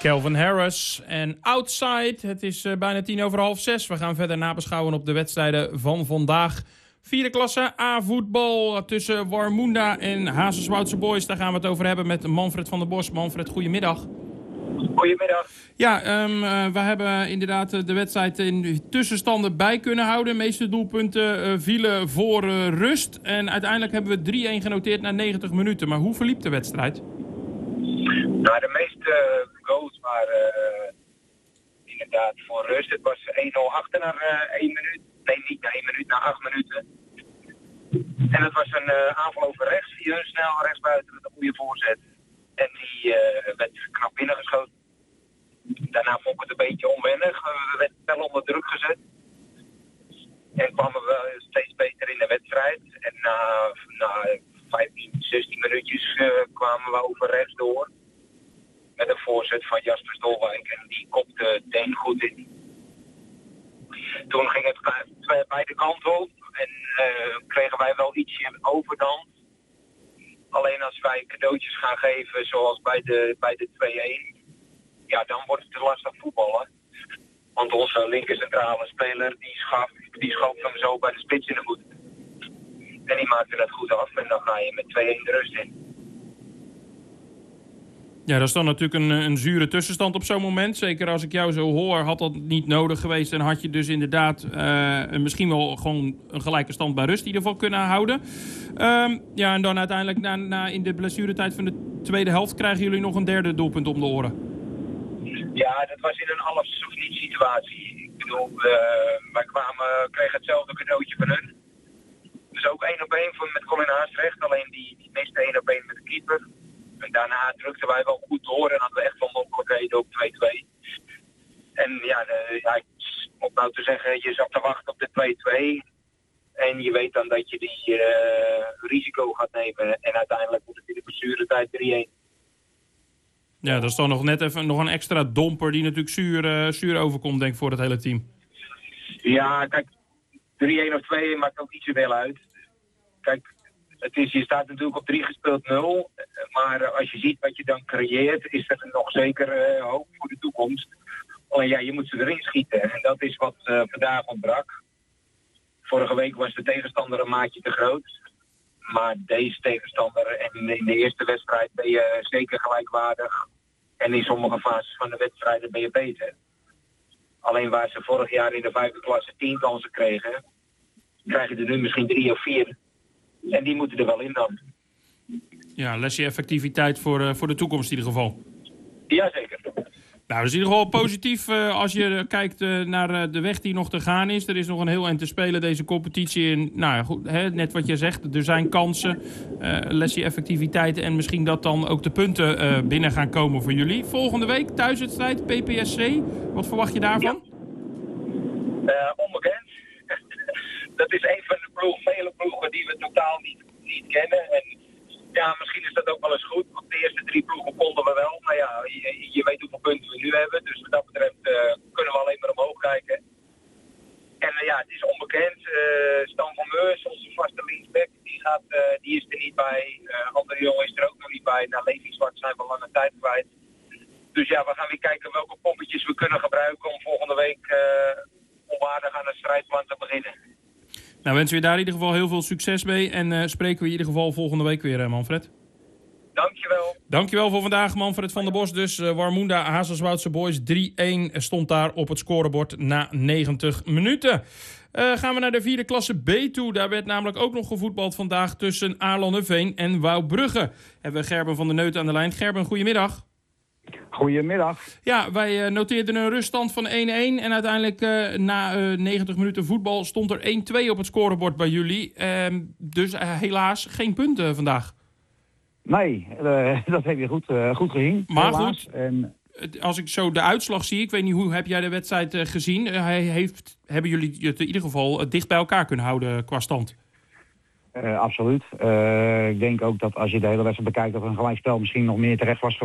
Calvin Harris en Outside. Het is bijna 5:10. We gaan verder nabeschouwen op de wedstrijden van vandaag. Vierde klasse A-voetbal tussen Warmoenda en Hazelswoudse Boys. Daar gaan we het over hebben met Manfred van der Bos. Manfred, goedemiddag. Goedemiddag. Ja, we hebben inderdaad de wedstrijd in tussenstanden bij kunnen houden. De meeste doelpunten vielen voor rust. En uiteindelijk hebben we 3-1 genoteerd na 90 minuten. Maar hoe verliep de wedstrijd? Nou, de meeste goals waren inderdaad voor rust. Het was 1-0 achter na 1 minuut. Nee, niet na 1 minuut, na 8 minuten. En het was een aanval over rechts. Via snel rechtsbuiten met een goede voorzet. En die werd knap binnengeschoten. Daarna vond ik het een beetje onwennig. We werden wel onder druk gezet. En kwamen we steeds beter in de wedstrijd. En na 15, 16 minuutjes kwamen we over rechts door. Met een voorzet van Jasper Stolwijk. En die kopte Deen goed in. Toen ging het beide kanten op. En kregen wij wel ietsje overdans. Alleen als wij cadeautjes gaan geven, zoals bij de 2-1... ja, dan wordt het te lastig voetballen. Want onze linker centrale speler, die schoof hem zo bij de spits in de voet. En die maakte dat goed af. En dan ga je met 2-1 de rust in. Ja, dat is dan natuurlijk een zure tussenstand op zo'n moment. Zeker als ik jou zo hoor, had dat niet nodig geweest. En had je dus inderdaad misschien wel gewoon een gelijke stand bij rust in ieder geval kunnen houden. Ja, en dan uiteindelijk in de blessuretijd van de tweede helft krijgen jullie nog een derde doelpunt om de oren. Ja, dat was in een alles of niet situatie. Ik bedoel, wij kregen hetzelfde cadeautje van hun. Dus ook 1-op-1 met Colin Haastrecht. Alleen die miste 1-op-1 met de keeper. En daarna drukten wij wel goed door en hadden we echt wel mogelijkheden op 2-2. En ja, om nou te zeggen, je zat te wachten op de 2-2. En je weet dan dat je die risico gaat nemen. En uiteindelijk wordt het in de blessuretijd 3-1. Ja, dat is dan nog net even nog een extra domper die natuurlijk zuur overkomt, denk ik, voor het hele team. Ja, kijk, 3-1 of 2 maakt ook niet zoveel uit. Kijk, je staat natuurlijk op 3 gespeeld 0. Maar als je ziet wat je dan creëert, is er nog zeker hoop voor de toekomst. Alleen ja, je moet ze erin schieten. En dat is wat vandaag ontbrak. Vorige week was de tegenstander een maatje te groot. Maar deze tegenstander, en in de eerste wedstrijd ben je zeker gelijkwaardig. En in sommige fases van de wedstrijden ben je beter. Alleen waar ze vorig jaar in de 5e klasse 10 kansen kregen, krijgen er nu misschien 3 of 4. En die moeten er wel in dan. Ja, lesje effectiviteit voor de toekomst in ieder geval. Jazeker. Nou, dat is in ieder geval positief als je kijkt naar de weg die nog te gaan is. Er is nog een heel eind te spelen deze competitie. En, nou ja, goed, net wat je zegt, er zijn kansen, lesje effectiviteit en misschien dat dan ook de punten binnen gaan komen voor jullie. Volgende week thuiswedstrijd, PPSC. Wat verwacht je daarvan? Ja. Onbekend. Dat is een van de vele ploegen die we totaal niet kennen. En ja, misschien is dat ook wel eens goed. Want de eerste 3 ploegen konden we wel. Maar ja, je weet hoeveel punten we nu hebben. Dus wat dat betreft kunnen we alleen maar omhoog kijken. En ja, het is onbekend. Stan van Meurs, onze vaste linksback, die is er niet bij. Andere jongen is er ook nog niet bij. Levi Zwart zijn we lange tijd kwijt. Dus ja, we gaan weer kijken welke poppetjes we kunnen gebruiken om volgende week onwaardig aan het strijdplan te beginnen. Nou, wensen we daar in ieder geval heel veel succes mee. En spreken we in ieder geval volgende week weer, Manfred. Dankjewel. Dankjewel voor vandaag, Manfred van der Bos. Dus Warmoenda, Hazelswoudse Boys 3-1 stond daar op het scorebord na 90 minuten. Gaan we naar de vierde klasse B toe. Daar werd namelijk ook nog gevoetbald vandaag tussen Aarlanderveen en Wouwbrugge. Hebben we Gerben van der Neut aan de lijn. Gerben, goedemiddag. Goedemiddag. Ja, wij noteerden een ruststand van 1-1 en uiteindelijk na 90 minuten voetbal stond er 1-2 op het scorebord bij jullie. Dus helaas geen punten vandaag. Nee, dat heb je goed gezien. Maar helaas. Goed, als ik zo de uitslag zie, ik weet niet hoe heb jij de wedstrijd gezien. Hebben jullie het in ieder geval dicht bij elkaar kunnen houden qua stand? Absoluut. Ik denk ook dat als je de hele wedstrijd bekijkt dat een gelijkspel misschien nog meer terecht was